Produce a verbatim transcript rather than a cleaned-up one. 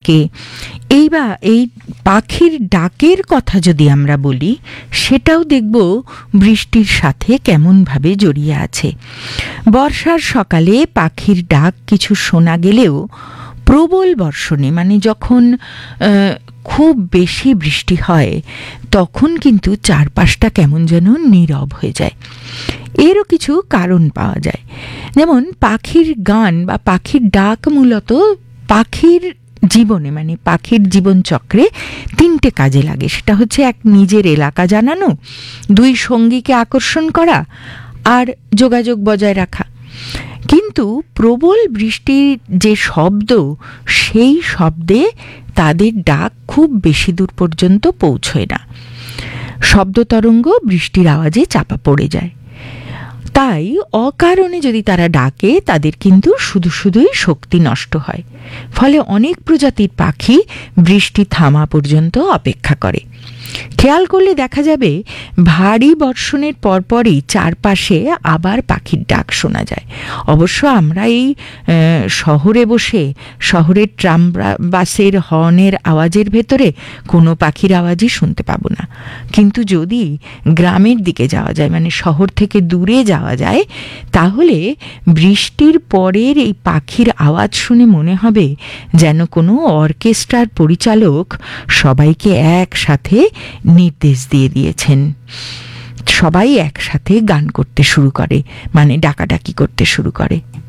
থাকে। এই বা এই পাখির ডাকের কথা যদি আমরা বলি, সেটাও দেখব বৃষ্টির সাথে কেমনভাবে জড়িয়ে আছে। বর্ষার সকালে পাখির ডাক কিছু শোনা গেলেও প্রবল বর্ষণে, মানে যখন খুব বেশি বৃষ্টি হয়, তখন কিন্তু চারপাশটা কেমন যেন নীরব হয়ে যায়। এরও কিছু কারণ পাওয়া যায়, যেমন পাখির গান বা পাখির ডাক মূলত পাখির জীবনে, মানে পাখির জীবনচক্রে তিনটে কাজে লাগে। সেটা হচ্ছে এক, নিজের এলাকা জানানো; দুই, সঙ্গীকে আকর্ষণ করা; আর যোগাযোগ বজায় রাখা। কিন্তু প্রবল বৃষ্টির যে শব্দ, সেই শব্দে তাদের ডাক খুব বেশি দূর পর্যন্ত পৌঁছয় না। শব্দ তরঙ্গ বৃষ্টির আওয়াজে চাপা পড়ে যায়। তাই অকারণে যদি তারা ডাকে, তাদের কিন্তু শুধু শুধুই শক্তি নষ্ট হয়। ফলে অনেক প্রজাতির পাখি বৃষ্টি থামা পর্যন্ত অপেক্ষা করে। খেয়াল করলে দেখা যাবে ভারী বর্ষণের পরপরই চারপাশে আবার পাখির ডাক শোনা যায়। অবশ্য আমরা এই শহরে বসে শহরের ট্রাম বাসের হর্নের আওয়াজের ভেতরে কোনো পাখির আওয়াজই শুনতে পাবো না। কিন্তু যদি গ্রামের দিকে যাওয়া যায়, মানে শহর থেকে দূরে যাওয়া যায়, তাহলে বৃষ্টির পরের এই পাখির আওয়াজ শুনে মনে হবে যেন কোনো অর্কেস্ট্রার পরিচালক সবাইকে একসাথে নির্দেশ দিয়ে দিয়েছেন। সবাই একসাথে গান করতে শুরু করে, মানে ডাকাডাকি করতে শুরু করে।